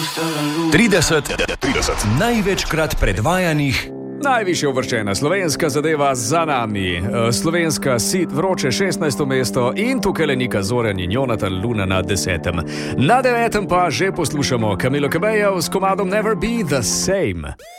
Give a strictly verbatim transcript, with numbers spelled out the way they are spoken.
trideset, trideset največkrat predvajanih. Najvišje uvrščena slovenska zadeva za nami. Slovenska sit vroče šestnajsto mesto in tukaj le Nika Zoran in Jonatan Luna na desetem. Na devetem pa že poslušamo Camilo Cabello s komadom Never Be The Same.